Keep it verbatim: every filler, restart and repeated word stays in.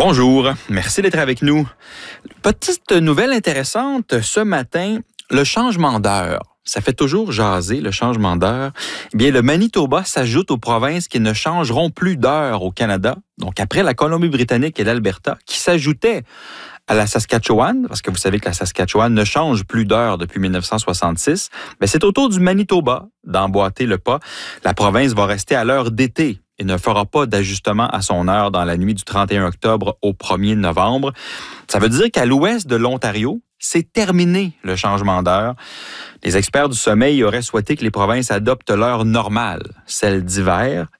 Bonjour, merci d'être avec nous. Petite nouvelle intéressante ce matin, le changement d'heure. Ça fait toujours jaser, le changement d'heure. Eh bien, le Manitoba s'ajoute aux provinces qui ne changeront plus d'heure au Canada. Donc, après la Colombie-Britannique et l'Alberta, qui s'ajoutaient à la Saskatchewan, parce que vous savez que la Saskatchewan ne change plus d'heure depuis dix-neuf cent soixante-six, bien, c'est au tour du Manitoba d'emboîter le pas. La province va rester à l'heure d'été et ne fera pas d'ajustement à son heure dans la nuit du trente et un octobre au premier novembre. Ça veut dire qu'à l'ouest de l'Ontario, c'est terminé le changement d'heure. Les experts du sommeil auraient souhaité que les provinces adoptent l'heure normale, celle d'hiver,